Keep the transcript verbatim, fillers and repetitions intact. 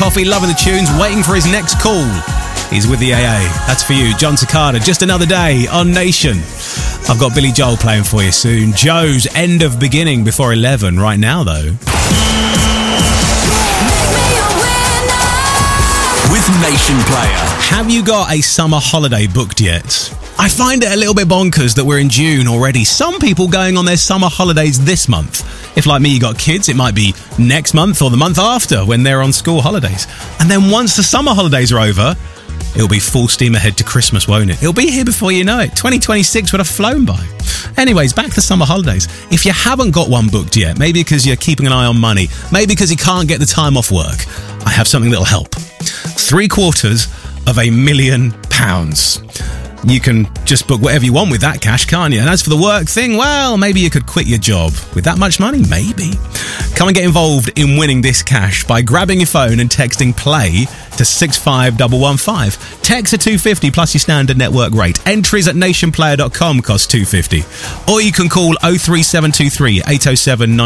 coffee, loving the tunes, waiting for his next call. He's with the A A. That's for you, John Cicada. Just another day on Nation. I've got Billy Joel playing for you soon. Joe's End of Beginning before eleven. Right now, though. With Nation Player. Have you got a summer holiday booked yet? I find it a little bit bonkers that we're in June already. Some people going on their summer holidays this month. If, like me, you got kids, it might be next month or the month after when they're on school holidays. And then once the summer holidays are over, it'll be full steam ahead to Christmas, won't it? It'll be here before you know it. twenty twenty-six would have flown by. Anyways, back to summer holidays. If you haven't got one booked yet, maybe because you're keeping an eye on money, maybe because you can't get the time off work, I have something that'll help. Three quarters of a million pounds. You can just book whatever you want with that cash, can't you? And as for the work thing, well, maybe you could quit your job. With that much money, maybe. Come and get involved in winning this cash by grabbing your phone and texting play to six five one one five. Text at two fifty plus your standard network rate. Entries at nationplayer dot com cost two fifty. Or you can call oh three seven two three eight oh seven nine